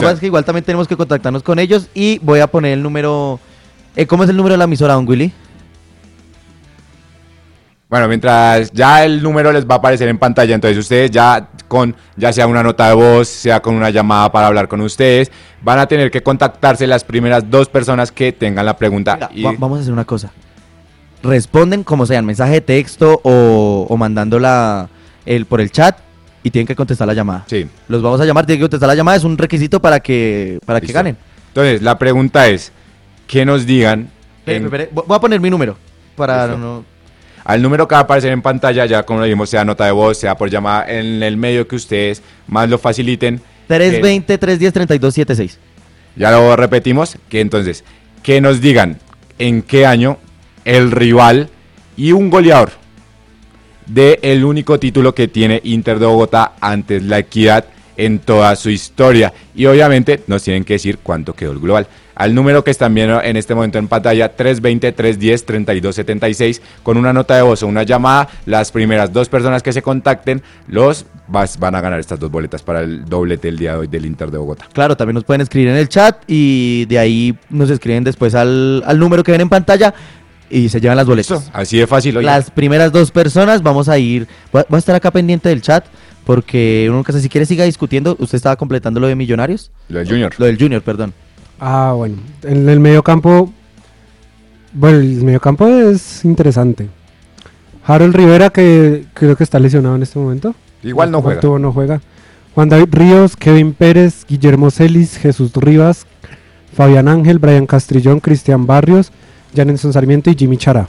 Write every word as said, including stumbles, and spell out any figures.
pasa es que igual también tenemos que contactarnos con ellos y voy a poner el número... Eh, ¿Cómo es el número de la emisora, don Willy? Bueno, mientras ya el número les va a aparecer en pantalla, entonces ustedes ya con, ya sea una nota de voz, sea con una llamada para hablar con ustedes, van a tener que contactarse las primeras dos personas que tengan la pregunta. Venga, y... va- vamos a hacer una cosa. Responden como sean, mensaje de texto o, o mandándola el, por el chat y tienen que contestar la llamada. Sí. Los vamos a llamar, tienen que contestar la llamada, es un requisito para que, para que Listo. ganen. Entonces, la pregunta es, que nos digan Espere, en- espere, voy a poner mi número para Listo. no... al número que va a aparecer en pantalla, ya como lo dijimos, sea nota de voz, sea por llamada, en el medio que ustedes más lo faciliten. tres que- veinte, tres diez, treinta y dos setenta y seis. Ya lo repetimos, que entonces, que nos digan en qué año el rival y un goleador de el único título que tiene Inter de Bogotá ante La Equidad en toda su historia. Y obviamente nos tienen que decir cuánto quedó el global. Al número que están viendo en este momento en pantalla, tres veinte, tres diez, treinta y dos setenta y seis, con una nota de voz o una llamada, las primeras dos personas que se contacten, los vas- van a ganar estas dos boletas para el doblete el día de hoy del Inter de Bogotá. Claro, también nos pueden escribir en el chat y de ahí nos escriben después al, al número que ven en pantalla y se llevan las boletas. Eso, así de fácil. Oye. Las primeras dos personas vamos a ir, voy a, voy a estar acá pendiente del chat porque uno nunca sabe, si quiere siga discutiendo. Usted estaba completando lo de Millonarios. Lo del Junior. Lo del Junior, perdón. Ah, bueno. En el mediocampo. Bueno, el mediocampo es interesante. Harold Rivera, que creo que está lesionado en este momento. Igual no juega. Tuvo, no juega. Juan David Ríos, Kevin Pérez, Guillermo Celis, Jesús Rivas, Fabián Ángel, Brian Castrillón, Cristian Barrios, Janelson Sarmiento y Jimmy Chará.